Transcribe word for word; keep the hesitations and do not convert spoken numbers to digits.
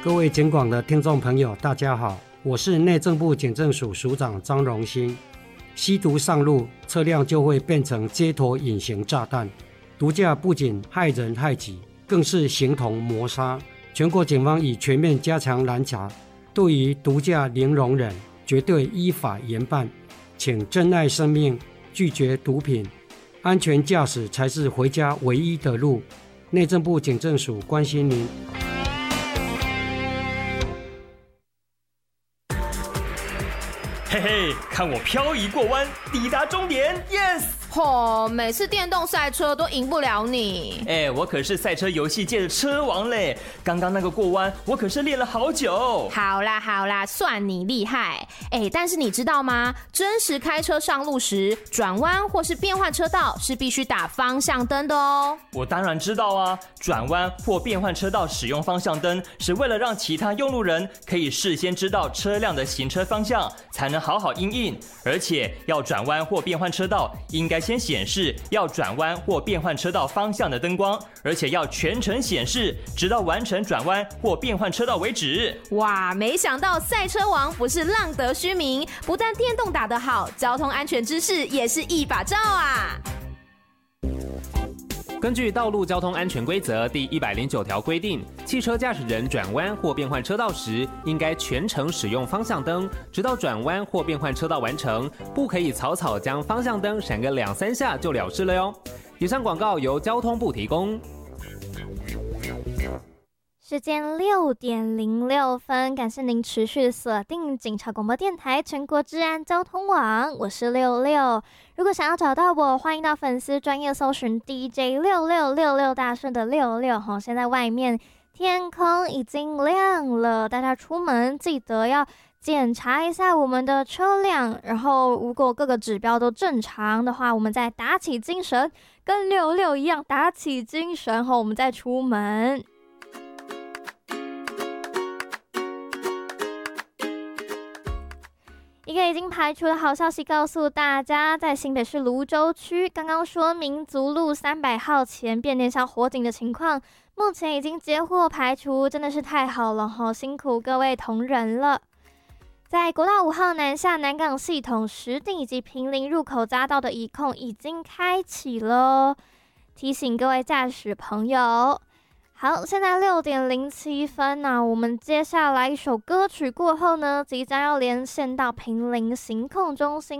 各位警广的听众朋友，大家好，我是内政部警政署署长张荣兴。吸毒上路，车辆就会变成街头隐形炸弹。毒驾不仅害人害己，更是形同谋杀。全国警方已全面加强拦查，对于毒驾零容忍，绝对依法严办。请珍爱生命，拒绝毒品，安全驾驶才是回家唯一的路。内政部警政署关心您。 嘿嘿，看我漂移过弯，抵达终点 ，yes！ 吼、哦，每次电动赛车都赢不了你。 哎，我可是赛车游戏界的车王嘞！刚刚那个过弯，我可是练了好久。 好啦好啦，算你厉害。哎，但是你知道吗？真实开车上路时，转弯或是变换车道是必须打方向灯的哦。 我当然知道啊，转弯或变换车道使用方向灯，是为了让其他用路人可以事先知道车辆的行车方向，才能好好因应。而且要转弯或变换车道，应该先显示要转弯或变换车道方向的灯光，而且要全程显示，直到完成转弯或变换车道为止。 哇，没想到赛车王不是浪得虚名，不但电动打得好，交通安全知识也是一把照啊！ 根据道路交通安全规则第一百零九条规定，汽车驾驶人转弯或变换车道时，应该全程使用方向灯，直到转弯或变换车道完成，不可以草草将方向灯闪个两三下就了事了哟。以上广告由交通部提供。 时间六点零六分，感谢您持续锁定警察广播电台全国治安交通网，我是六六。如果想要找到我，欢迎到粉丝专页搜寻 D J 六六六六大顺的六六。现在外面天空已经亮了，大家出门记得要检查一下我们的车辆，然后如果各个指标都正常的话，我们再打起精神，跟六六一样打起精神后，我们再出门。一个已经排除的好消息告诉大家，在新北市芦洲区，刚刚说民族路三百号前变电箱火警的情况，目前已经接获排除，真的是太好了齁，辛苦各位同仁了。在国道五号南下南港系统石碇以及坪林入口匝道的移控已经开启了，提醒各位驾驶朋友。好，现在六点零七分呢、啊，我们接下来一首歌曲过后呢，即将要连线到坪林行控中心